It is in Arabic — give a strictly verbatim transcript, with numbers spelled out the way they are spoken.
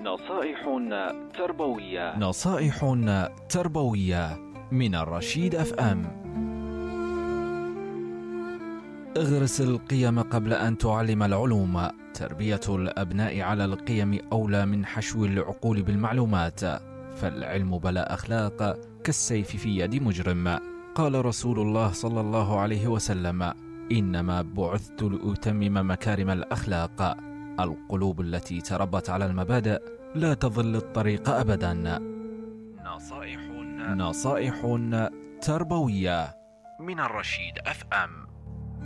نصائح تربوية نصائح تربوية من الرشيد اف ام. اغرس القيم قبل أن تعلم العلوم. تربية الأبناء على القيم أولى من حشو العقول بالمعلومات، فالعلم بلا أخلاق كالسيف في يد مجرم. قال رسول الله صلى الله عليه وسلم: إنما بعثت لأتمم مكارم الأخلاق. القلوب التي تربت على المبادئ لا تضل الطريق أبدا. نصائح نصائح تربوية من الرشيد اف ام.